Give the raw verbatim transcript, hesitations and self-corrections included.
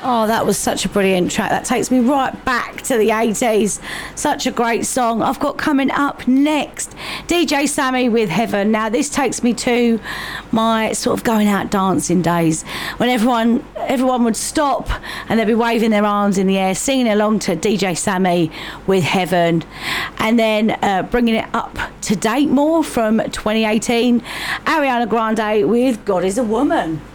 Oh, that was such a brilliant track. That takes me right back to the eighties. Such a great song. I've got coming up next D J Sammy with Heaven. Now, this takes me to my sort of going out dancing days when everyone everyone would stop and they'd be waving their arms in the air, singing along to D J Sammy with Heaven. And then uh, bringing it up to date more from twenty eighteen, Ariana Grande with God is a Woman.